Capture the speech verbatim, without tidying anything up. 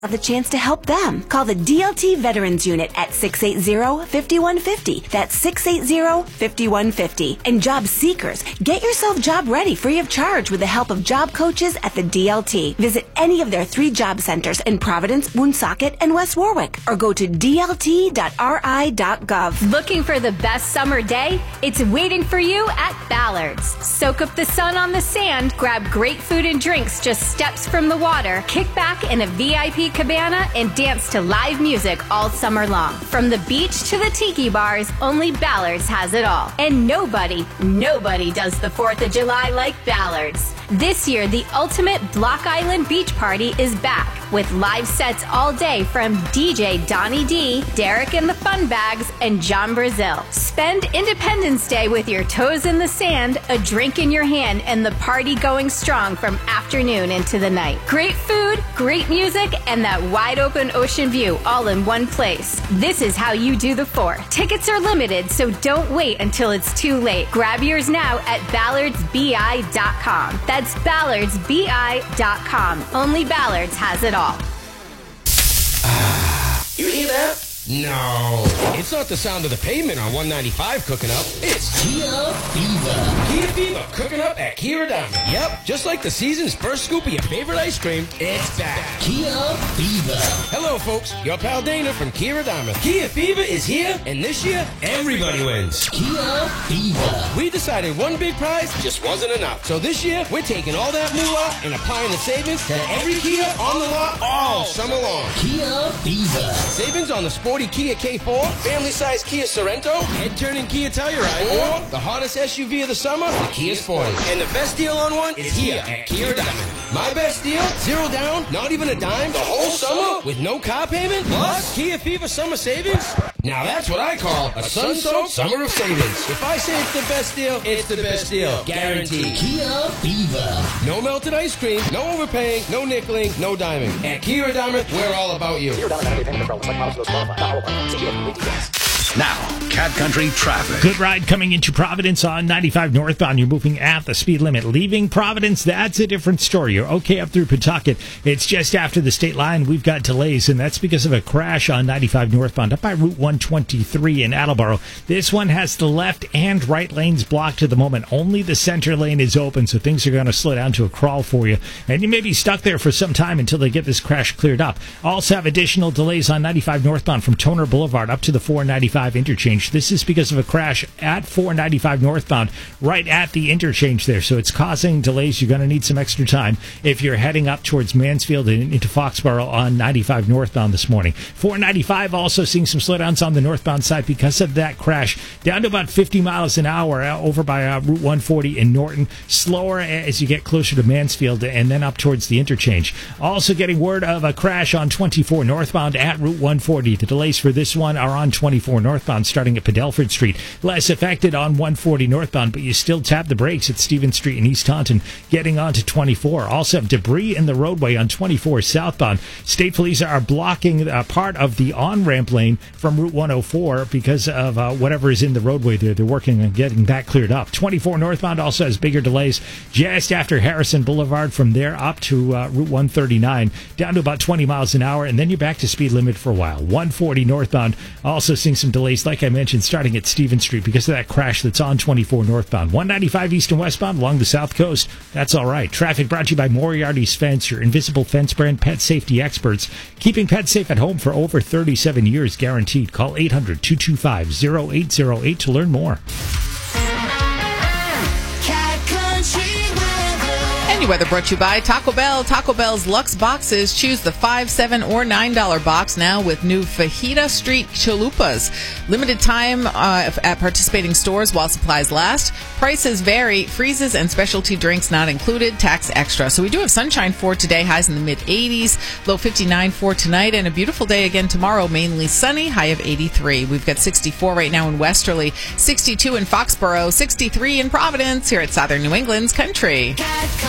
the chance to help them. Call the D L T Veterans Unit at six eight zero, five one five zero. That's six eight zero, five one five zero. And job seekers, get yourself job ready free of charge with the help of job coaches at the D L T. Visit any of their three job centers in Providence, Woonsocket, and West Warwick, or go to d l t dot r i dot gov. Looking for the best summer day? It's waiting for you at Ballard's. Soak up the sun on the sand, grab great food and drinks just steps from the water, kick back in a V I P cabana, and dance to live music all summer long. From the beach to the tiki bars, only Ballard's has it all. And nobody, nobody does the fourth of July like Ballard's. This year, the ultimate Block Island Beach Party is back with live sets all day from D J Donnie D, Derek and the Fun Bags, and John Brazil. Spend Independence Day with your toes in the sand, a drink in your hand, and the party going strong from afternoon into the night. Great food, great music, and that wide open ocean view all in one place. This is how you do the fourth. Tickets are limited, so don't wait until it's too late. Grab yours now at ballards b i dot com. That's ballards b i dot com. Only Ballards has it all. You hear that? No, it's not the sound of the pavement on one ninety-five cooking up. It's Kia Fever. Kia Fever cooking up at Kia Diamond. Yep, just like the season's first scoop of your favorite ice cream, it's back. Kia Fever. Hello, folks. Your pal Dana from Kia Diamond. Kia Fever is here, and this year, everybody wins. Kia Fever. We decided one big prize just wasn't enough. So this year, we're taking all that moolah and applying the savings to every Kia on the lot all summer long. Kia Fever. Savings on the sporty Kia K four, family-size Kia Sorento, head-turning Kia Telluride, or the hottest S U V of the summer, the Kia Sportage. And the best deal on one is here at Kia Diamond. My best deal, zero down, not even a dime, the whole summer with no car payment, plus Kia Fever summer savings. Now that's what I call a sun-soaked summer of savings. If I say it's the best deal, it's the best deal. Guaranteed. Kia Fever. No melted ice cream, no overpaying, no nickeling, no diming. At Kia Diamond, we're all about you. Now, Cat Country traffic. Good ride coming into Providence on ninety-five northbound. You're moving at the speed limit. Leaving Providence, that's a different story. You're okay up through Pawtucket. It's just after the state line. We've got delays, and that's because of a crash on ninety-five northbound up by Route one twenty-three in Attleboro. This one has the left and right lanes blocked at the moment. Only the center lane is open, so things are going to slow down to a crawl for you. And you may be stuck there for some time until they get this crash cleared up. Also have additional delays on ninety-five northbound from Toner Boulevard up to the four ninety-five interchange. This is because of a crash at four ninety-five northbound right at the interchange there, so it's causing delays. You're going to need some extra time if you're heading up towards Mansfield and into Foxborough on ninety-five northbound this morning. four ninety-five also seeing some slowdowns on the northbound side because of that crash, down to about fifty miles an hour over by uh, Route one forty in Norton. Slower as you get closer to Mansfield and then up towards the interchange. Also getting word of a crash on twenty-four northbound at Route one forty. The delays for this one are on twenty-four northbound starting at Padelford Street. Less affected on one forty northbound, but you still tap the brakes at Stevens Street in East Taunton getting onto twenty-four. Also have debris in the roadway on twenty-four southbound. State police are blocking uh, part of the on-ramp lane from Route one oh four because of uh, whatever is in the roadway there. They're working on getting that cleared up. twenty-four northbound also has bigger delays just after Harrison Boulevard from there up to uh, Route one thirty-nine, down to about twenty miles an hour, and then you're back to speed limit for a while. one forty northbound also seeing some delays, like I mentioned, starting at Stevens Street because of that crash that's on twenty-four northbound. one ninety-five east and westbound along the south coast. That's all right. Traffic brought to you by Moriarty's Fence, your invisible fence brand pet safety experts. Keeping pets safe at home for over thirty-seven years guaranteed. Call eight hundred, two two five, oh eight oh eight to learn more. Any weather brought to you by Taco Bell. Taco Bell's Luxe Boxes. Choose the five, seven, or nine dollar box now with new Fajita Street Chalupas. Limited time uh, at participating stores while supplies last. Prices vary. Freezes and specialty drinks not included. Tax extra. So we do have sunshine for today. Highs in the mid eighties. Low fifty-nine for tonight. And a beautiful day again tomorrow. Mainly sunny. High of eighty-three. We've got sixty-four right now in Westerly. sixty-two in Foxborough. sixty-three in Providence. Here at Southern New England's Country.